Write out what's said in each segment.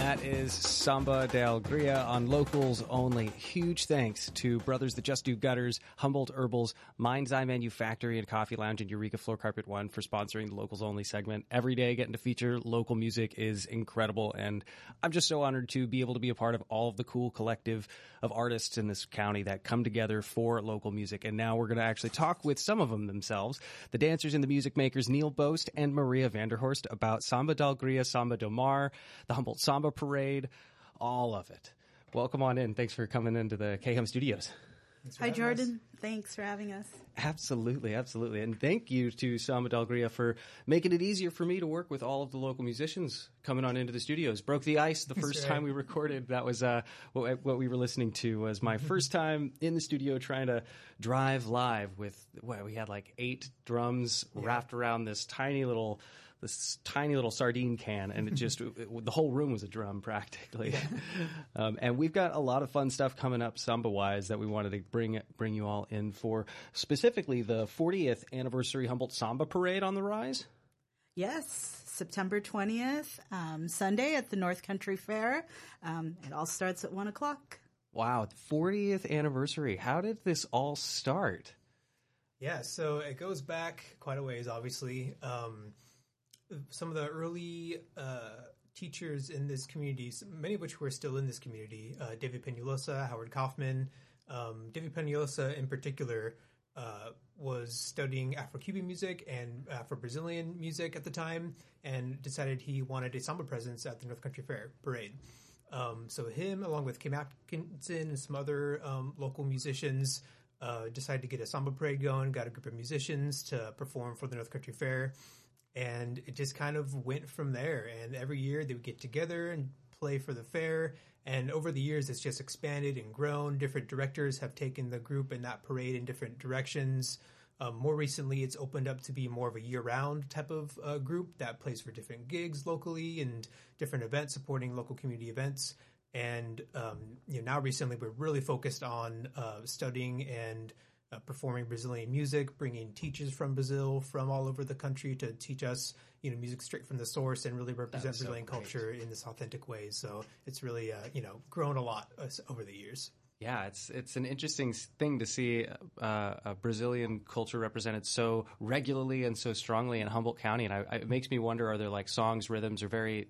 That is Samba de Alegria on Locals Only. Huge thanks to Brothers That Just Do Gutters, Humboldt Herbals, Mind's Eye Manufactory and Coffee Lounge, and Eureka Floor Carpet One for sponsoring the Locals Only segment. Every day getting to feature local music is incredible, and I'm just so honored to be able to be a part of all of the cool collective of artists in this county that come together for local music. And now we're going to actually talk with some of them themselves, the dancers and the music makers Neil Boast and Maria Vanderhorst, about Samba de Alegria, Samba do Mar, the Humboldt Samba Parade, all of it. Welcome on in. Thanks for coming into the KHUM studios. Hi, Jordan. Thanks for having us. Absolutely, absolutely. And thank you to Samba de Alegria for making it easier for me to work with all of the local musicians coming on into the studios. Broke the ice the first time we recorded. That was what we were listening to was my first time in the studio trying to drive live with, we had like 8 drums wrapped around this tiny little sardine can, and the whole room was a drum practically. And we've got a lot of fun stuff coming up Samba-wise that we wanted to bring you all in for, specifically the 40th anniversary Humboldt Samba Parade on the rise. Yes, September 20th, Sunday at the North Country Fair. It all starts at 1 o'clock. Wow, 40th anniversary. How did this all start? Yeah, so it goes back quite a ways, obviously. Some of the early teachers in this community, many of which were still in this community, David Peñalosa, Howard Kaufman. David Peñalosa in particular was studying Afro-Cuban music and Afro-Brazilian music at the time, and decided he wanted a samba presence at the North Country Fair Parade. So him, along with Kim Atkinson and some other local musicians, decided to get a samba parade going, got a group of musicians to perform for the North Country Fair. And it just kind of went from there. And every year they would get together and play for the fair. And over the years, it's just expanded and grown. Different directors have taken the group and that parade in different directions. More recently, it's opened up to be more of a year-round type of group that plays for different gigs locally and different events, supporting local community events. And now recently, we're really focused on studying and performing Brazilian music, bringing teachers from Brazil from all over the country to teach us, music straight from the source and really represent Brazilian culture in this authentic way. So it's really, grown a lot over the years. Yeah, it's an interesting thing to see a Brazilian culture represented so regularly and so strongly in Humboldt County. And it makes me wonder, are there like songs, rhythms, or very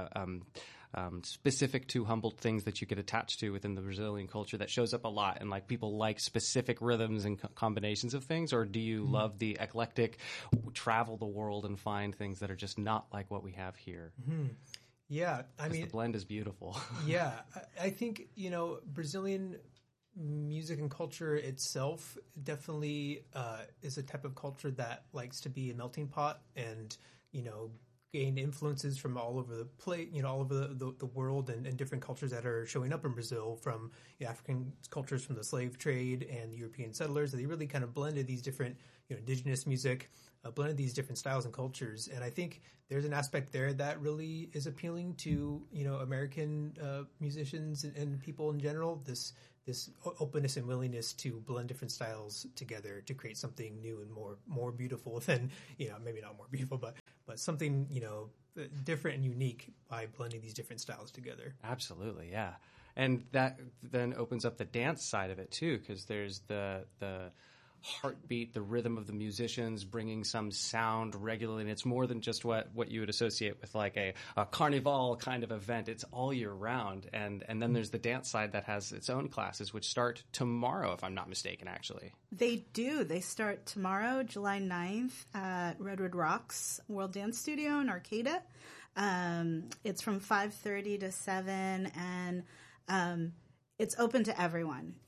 specific to Humboldt things that you could attach to within the Brazilian culture that shows up a lot, and like people like specific rhythms and combinations of things? Or do you love the eclectic, travel the world and find things that are just not like what we have here? Mm-hmm. Yeah, I mean, the blend is beautiful. Yeah, I think, Brazilian music and culture itself definitely is a type of culture that likes to be a melting pot and, gain influences from all over the place, all over the world and different cultures that are showing up in Brazil, from African cultures from the slave trade and the European settlers. They really kind of blended these different, indigenous music, blended these different styles and cultures. And I think there's an aspect there that really is appealing to, American musicians and people in general, this openness and willingness to blend different styles together to create something new and more beautiful than, maybe not more beautiful, but something, different and unique by blending these different styles together. Absolutely, yeah. And that then opens up the dance side of it too, because there's the heartbeat, the rhythm of the musicians bringing some sound regularly. And it's more than just what you would associate with like a carnival kind of event. It's all year round. And then there's the dance side that has its own classes, which start tomorrow, if I'm not mistaken, actually. They do. They start tomorrow, July 9th at Redwood Rocks World Dance Studio in Arcata. It's from 5:30 to 7, and it's open to everyone,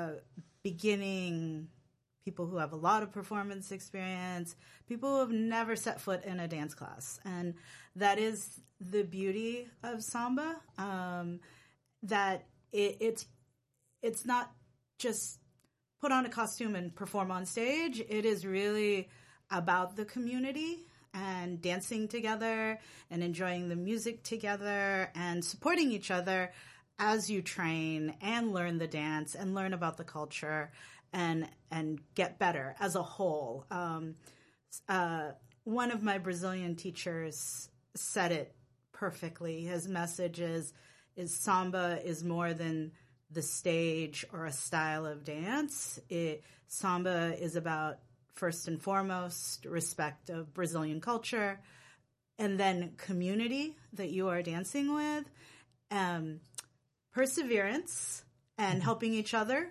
beginning people who have a lot of performance experience, people who have never set foot in a dance class. And that is the beauty of samba, that it's not just put on a costume and perform on stage. It is really about the community and dancing together and enjoying the music together and supporting each other as you train and learn the dance and learn about the culture and get better as a whole. One of my Brazilian teachers said it perfectly. His message is samba is more than the stage or a style of dance. Samba is about, first and foremost, respect of Brazilian culture, and then community that you are dancing with, perseverance, and helping each other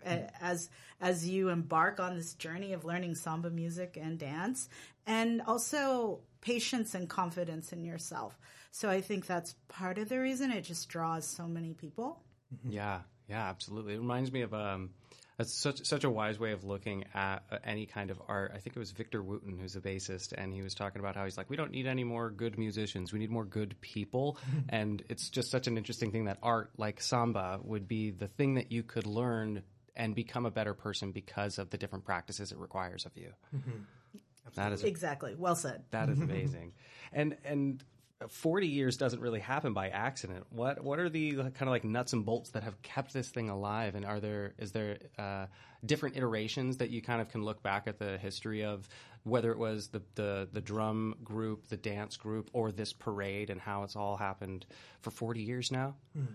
as you embark on this journey of learning samba music and dance, and also patience and confidence in yourself. So I think that's part of the reason it just draws so many people. Yeah, absolutely. It reminds me of that's such a wise way of looking at any kind of art. I think it was Victor Wooten, who's a bassist, and he was talking about how he's like, we don't need any more good musicians. We need more good people. And it's just such an interesting thing that art, like samba, would be the thing that you could learn and become a better person because of the different practices it requires of you. That is exactly well said. That is amazing. And 40 years doesn't really happen by accident. What are the kind of like nuts and bolts that have kept this thing alive? And is there different iterations that you kind of can look back at the history of, whether it was the drum group, the dance group, or this parade, and how it's all happened for 40 years now?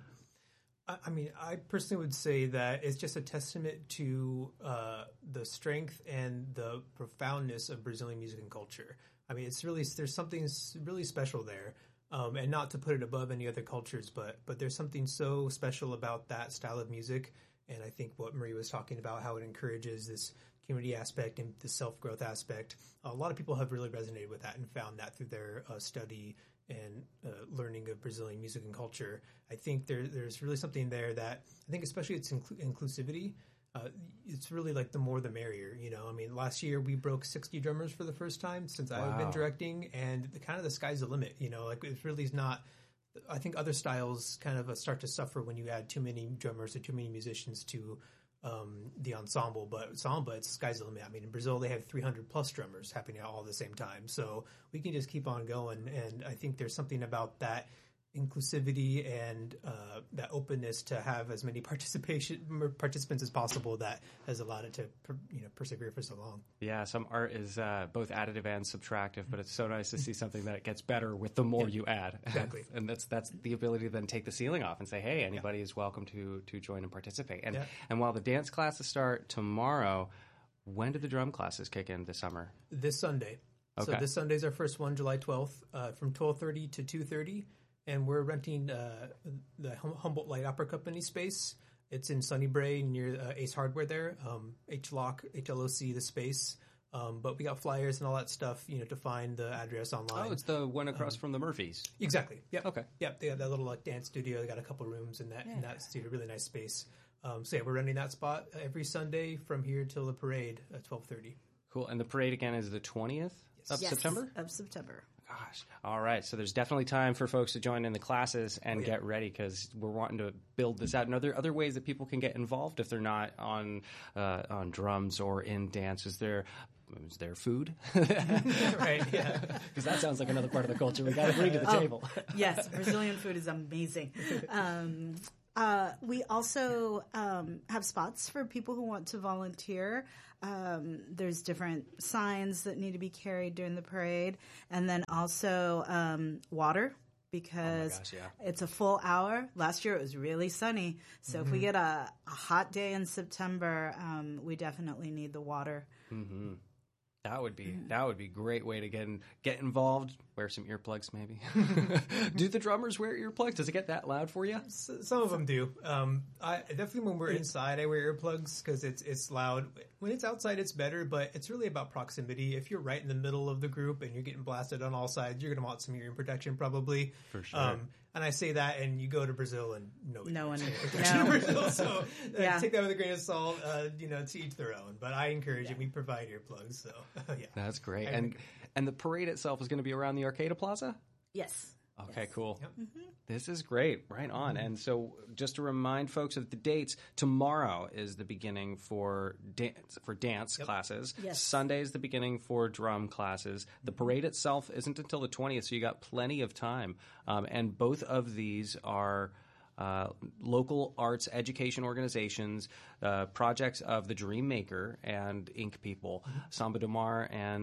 I mean, I personally would say that it's just a testament to the strength and the profoundness of Brazilian music and culture. I mean, there's something really special there, and not to put it above any other cultures, but there's something so special about that style of music. And I think what Marie was talking about, how it encourages this community aspect and the self-growth aspect, a lot of people have really resonated with that and found that through their study and learning of Brazilian music and culture. I think there's really something there that I think, especially its inclusivity. It's really like the more the merrier, you know. I mean, last year we broke 60 drummers for the first time since I've been directing, and the sky's the limit, you know. Like, it really is not. I think other styles kind of start to suffer when you add too many drummers or too many musicians to the ensemble. But samba, it's sky's the limit. I mean, in Brazil they have 300 plus drummers happening all at the same time, so we can just keep on going. And I think there's something about that inclusivity and that openness to have as many participants as possible that has allowed it to persevere for so long. Yeah, some art is both additive and subtractive, but it's so nice to see something that gets better with the more you add. Exactly. And that's the ability to then take the ceiling off and say, hey, anybody is welcome to join and participate. And while the dance classes start tomorrow, when do the drum classes kick in this summer? This Sunday. Okay. So this Sunday is our first one, July 12th, from 12:30 to 2:30. And we're renting the Humboldt Light Opera Company space. It's in Sunnybray near Ace Hardware there, HLOC, the space. But we got flyers and all that stuff, to find the address online. Oh, it's the one across from the Murphys. Exactly. Yep. Okay. Yep. They got that little dance studio. They got a couple rooms in that studio, really nice space. We're renting that spot every Sunday from here till the parade at 12:30. Cool. And the parade again is the 20th of September? Of September. Gosh. All right. So there's definitely time for folks to join in the classes and get ready, because we're wanting to build this out. And are there other ways that people can get involved if they're not on drums or in dance? Is there food? Right. Yeah. Because that sounds like another part of the culture we got to bring to the table. Yes. Brazilian food is amazing. We also have spots for people who want to volunteer. There's different signs that need to be carried during the parade, and then also water, because it's a full hour. Last year it was really sunny, so if we get a hot day in September, we definitely need the water. Mm-hmm. That would be a great way to get involved. Wear some earplugs, maybe. Do the drummers wear earplugs? Does it get that loud for you? Some of them do. I definitely, when we're inside, I wear earplugs because it's loud. When it's outside, it's better, but it's really about proximity. If you're right in the middle of the group and you're getting blasted on all sides, you're going to want some hearing protection, probably. For sure. And I say that, and you go to Brazil, and no one protection in Brazil. So take that with a grain of salt. To each their own. But I encourage it. We provide earplugs. So that's great. And the parade itself is going to be around the Arcada Plaza? Yes. Okay, cool. Yep. Mm-hmm. This is great. Right on. And so just to remind folks of the dates, tomorrow is the beginning for dance classes. Yes. Sunday is the beginning for drum classes. The parade itself isn't until the 20th, so you got plenty of time. And both of these are local arts education organizations, projects of the Dream Maker and Ink People, Samba do Mar and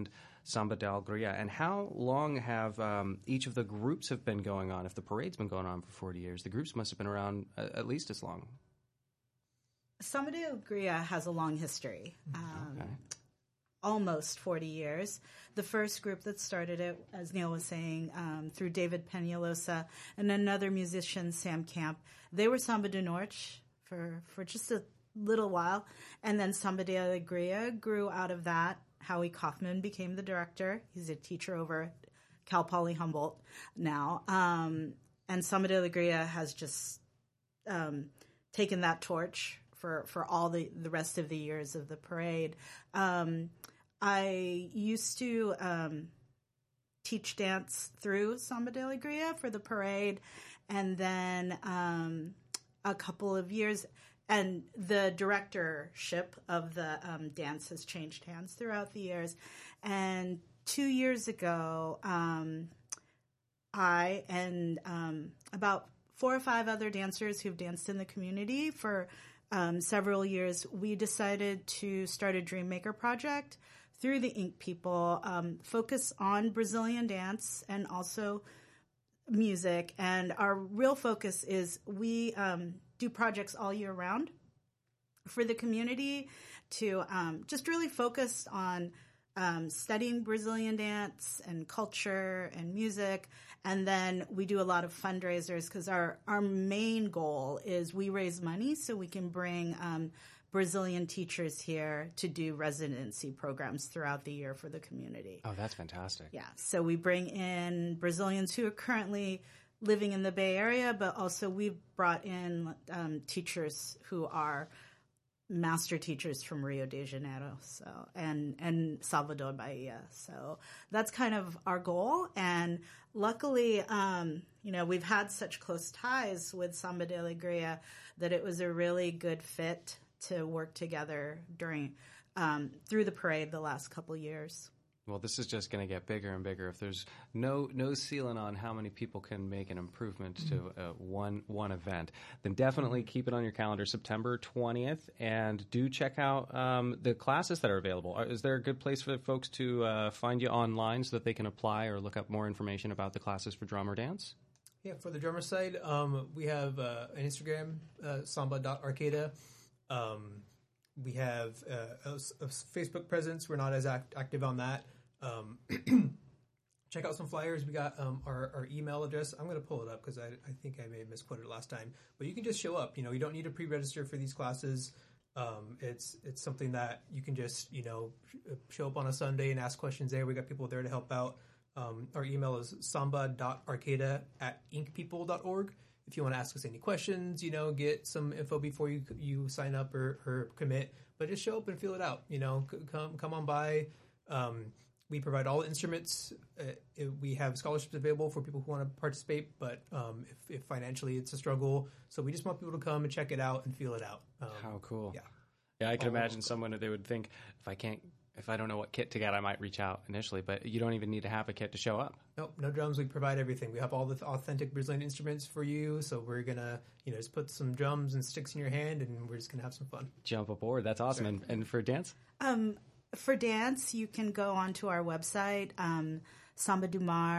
Samba de Alegria. And how long have each of the groups have been going on? If the parade's been going on for 40 years, the groups must have been around at least as long. Samba de Alegria has a long history. Okay. Almost 40 years. The first group that started it, as Neil was saying, through David Peñalosa and another musician, Sam Camp, they were Samba de Norte for just a little while. And then Samba de Alegria grew out of that. Howie Kaufman became the director. He's a teacher over at Cal Poly Humboldt now. And Samba de Alegria has just taken that torch for all the rest of the years of the parade. I used to teach dance through Samba de Alegria for the parade, and then a couple of years, and the directorship of the dance has changed hands throughout the years. And 2 years ago, I and about 4 or 5 other dancers who've danced in the community for several years, we decided to start a Dreammaker project through the Ink People, focus on Brazilian dance and also music. And our real focus is we do projects all year round for the community to just really focus on studying Brazilian dance and culture and music. And then we do a lot of fundraisers because our main goal is we raise money so we can bring Brazilian teachers here to do residency programs throughout the year for the community. Oh, that's fantastic. Yeah. So we bring in Brazilians who are currently living in the Bay Area, but also we've brought in teachers who are master teachers from Rio de Janeiro, and Salvador Bahia. So that's kind of our goal. And luckily, we've had such close ties with Samba de Alegria that it was a really good fit to work together during through the parade the last couple years. Well, this is just going to get bigger and bigger. If there's no ceiling on how many people can make an improvement to one event, then definitely keep it on your calendar, September 20th, and do check out the classes that are available. Is there a good place for folks to find you online so that they can apply or look up more information about the classes for drum or dance? Yeah, for the drummer side, we have an Instagram, samba.arcada. We have a Facebook presence. We're not as active on that. Check out some flyers. We got our email address. I'm going to pull it up because I think I may have misquoted it last time. But you can just show up. You don't need to pre-register for these classes. It's something that you can just show up on a Sunday and ask questions there. We got people there to help out. Our email is samba.arcada@inkpeople.org. If you want to ask us any questions, get some info before you sign up or commit, but just show up and feel it out. Come on by. We provide all the instruments. We have scholarships available for people who want to participate, but if financially it's a struggle, so we just want people to come and check it out and feel it out. How cool! Yeah, I can imagine someone they would think if I don't know what kit to get, I might reach out initially, but you don't even need to have a kit to show up. Nope, no drums. We provide everything. We have all the authentic Brazilian instruments for you. So we're going to, just put some drums and sticks in your hand and we're just going to have some fun. Jump aboard. That's awesome. Sure. And for dance? For dance, you can go onto our website, Samba do Mar.